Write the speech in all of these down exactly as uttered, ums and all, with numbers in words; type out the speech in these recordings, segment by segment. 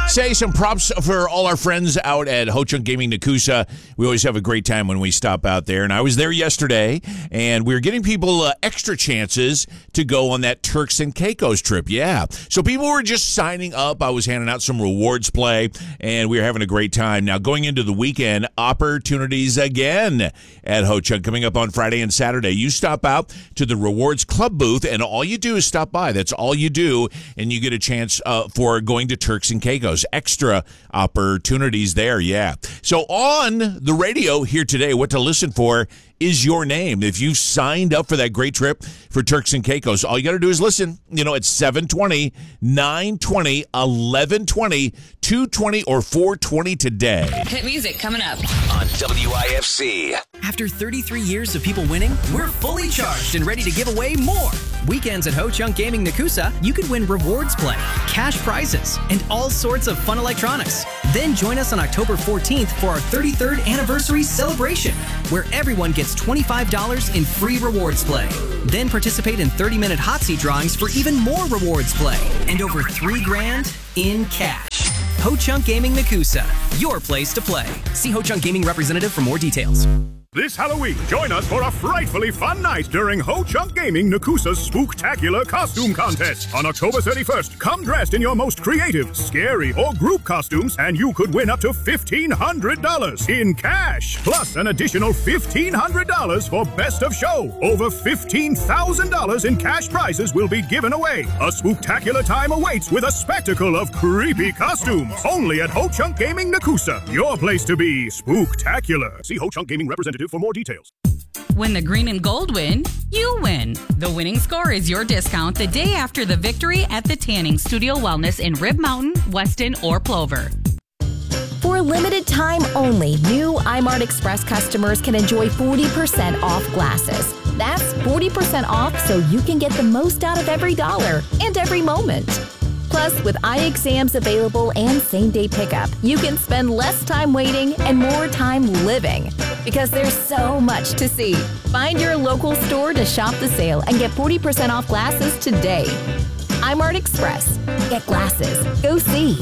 Say some props for all our friends out at Ho Chunk Gaming Nakusa. We always have a great time when we stop out there. And I was there yesterday, and we were getting people uh, extra chances to go on that Turks and Caicos trip. Yeah. So people were just signing up. I was handing out some rewards play, and we were having a great time. Now, going into the weekend, opportunities again at Ho Chunk coming up on Friday and Saturday. You stop out to the Rewards Club booth, and all you do is stop by. That's all you do, and you get a chance uh, for going to Turks and Caicos. Extra opportunities there, yeah. So on the radio here today, what to listen for is your name. If you signed up for that great trip for Turks and Caicos, all you got to do is listen. You know, it's seven twenty, nine twenty, eleven twenty, two twenty, or four twenty today. Hit music coming up on W I F C. After thirty-three years of people winning, we're fully charged and ready to give away more. Weekends at Ho Chunk Gaming Nakusa, you could win rewards play, cash prizes, and all sorts of fun electronics. Then join us on October fourteenth for our thirty-third anniversary celebration, where everyone gets twenty-five dollars in free rewards play. Then participate in thirty-minute hot seat drawings for even more rewards play and over three grand in cash. Ho Chunk Gaming Nakusa, your place to play. See Ho Chunk Gaming representative for more details. This Halloween, join us for a frightfully fun night during Ho Chunk Gaming Nakusa's Spooktacular Costume Contest. On October thirty-first, come dressed in your most creative, scary, or group costumes, and you could win up to fifteen hundred dollars in cash, plus an additional fifteen hundred dollars for Best of Show. Over fifteen thousand dollars in cash prizes will be given away. A spooktacular time awaits with a spectacle of creepy costumes. Only at Ho Chunk Gaming Nakusa, your place to be spooktacular. See Ho Chunk Gaming representative for more details. When the green and gold win, you win. The winning score is your discount the day after the victory at the Tanning Studio Wellness in Rib Mountain, Weston, or Plover. For a limited time only, new iMart Express customers can enjoy forty percent off glasses. That's forty percent off so you can get the most out of every dollar and every moment. Plus, with eye exams available and same-day pickup, you can spend less time waiting and more time living. Because there's so much to see. Find your local store to shop the sale and get forty percent off glasses today. iMart Express. Get glasses. Go see.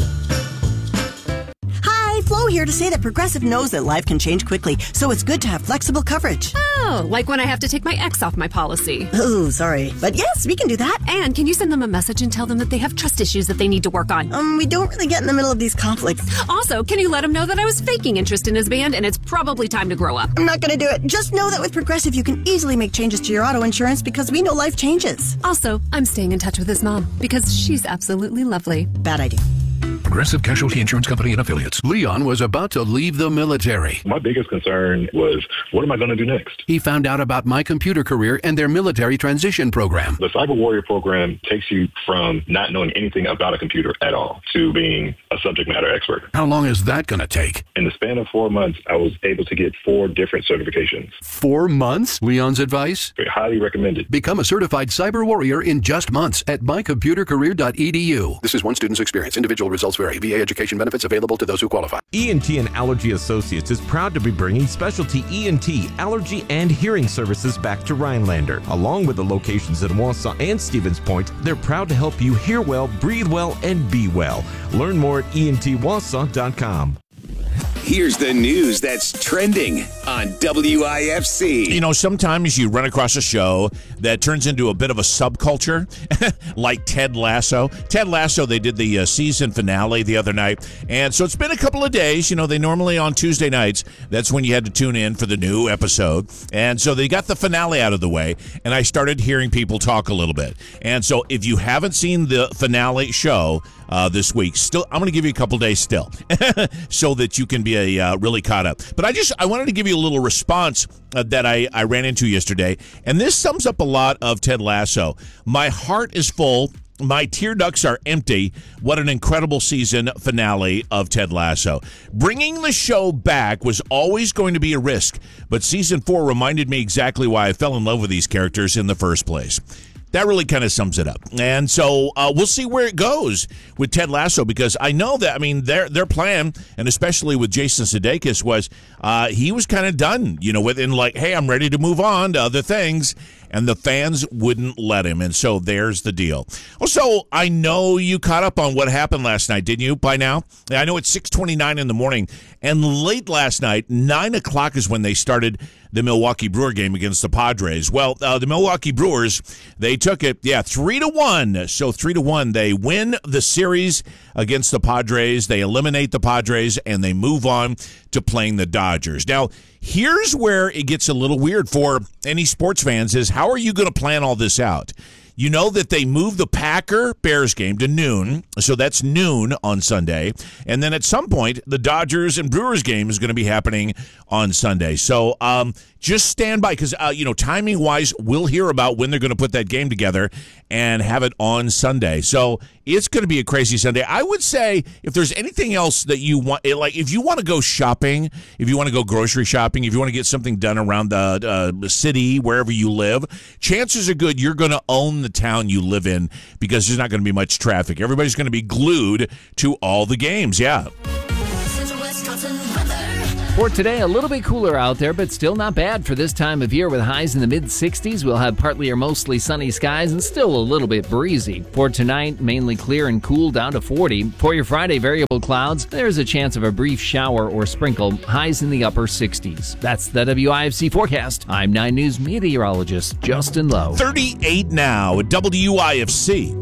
Hi, Flo here to say that Progressive knows that life can change quickly, so it's good to have flexible coverage. Oh, like when I have to take my ex off my policy. Oh, sorry. But yes, we can do that. And can you send them a message and tell them that they have trust issues that they need to work on? Um, we don't really get in the middle of these conflicts. Also, can you let them know that I was faking interest in his band and it's probably time to grow up? I'm not going to do it. Just know that with Progressive, you can easily make changes to your auto insurance because we know life changes. Also, I'm staying in touch with his mom because she's absolutely lovely. Bad idea. Progressive Casualty Insurance Company and Affiliates. Leon was about to leave the military. My biggest concern was, what am I going to do next? He found out about My Computer Career and their military transition program. The Cyber Warrior program takes you from not knowing anything about a computer at all to being a subject matter expert. How long is that going to take? In the span of four months, I was able to get four different certifications. Four months? Leon's advice? Very highly recommended. Become a certified Cyber Warrior in just months at my computer career dot e d u. This is one student's experience. Individual results vary. V A education benefits available to those who qualify. E N T and Allergy Associates is proud to be bringing specialty E N T, allergy, and hearing services back to Rhinelander. Along with the locations in Wausau and Stevens Point, they're proud to help you hear well, breathe well, and be well. Learn more at E N T wausau dot com. Here's the news that's trending on W I F C. You know, sometimes you run across a show that turns into a bit of a subculture, like Ted Lasso. Ted Lasso, they did the uh, season finale the other night, and so it's been a couple of days. You know, they normally on Tuesday nights, that's when you had to tune in for the new episode, and so they got the finale out of the way, and I started hearing people talk a little bit. And so if you haven't seen the finale show uh, this week, still, I'm going to give you a couple days still, so that you can be a, uh, really caught up. But I just I wanted to give you a little response uh, that I, I ran into yesterday, and this sums up a lot of Ted Lasso. My heart is full. My tear ducts are empty. What an incredible season finale of Ted Lasso. Bringing the show back was always going to be a risk, but season four reminded me exactly why I fell in love with these characters in the first place. That really kind of sums it up. And so uh, we'll see where it goes with Ted Lasso, because I know that, I mean, their their plan, and especially with Jason Sudeikis, was uh, he was kind of done, you know, with in like, hey, I'm ready to move on to other things. and the fans wouldn't let him. And so there's the deal. Also, I know you caught up on what happened last night, didn't you, by now? I know it's six twenty-nine in the morning, and late last night, nine o'clock is when they started the Milwaukee Brewer game against the Padres. Well, uh, the Milwaukee Brewers, they took it, yeah, three to one. So three to one, they win the series against the Padres. They eliminate the Padres, and they move on to playing the Dodgers. Now, here's where it gets a little weird for any sports fans is how are you going to plan all this out? You know that they moved the Packer-Bears game to noon, so that's noon on Sunday. And then at some point, the Dodgers and Brewers game is going to be happening on Sunday. So um, just stand by because, uh, you know, timing-wise, we'll hear about when they're going to put that game together and have it on Sunday. So it's going to be a crazy Sunday. I would say if there's anything else that you want, like if you want to go shopping, if you want to go grocery shopping, if you want to get something done around the uh, city, wherever you live, chances are good you're going to own the town you live in because there's not going to be much traffic. Everybody's going to be glued to all the games. Yeah. For today, a little bit cooler out there, but still not bad for this time of year with highs in the mid-sixties. We'll have partly or mostly sunny skies and still a little bit breezy. For tonight, mainly clear and cool down to forty. For your Friday, variable clouds. There's a chance of a brief shower or sprinkle. Highs in the upper sixties. That's the W I F C forecast. I'm nine News meteorologist Justin Lowe. thirty-eight now at W I F C.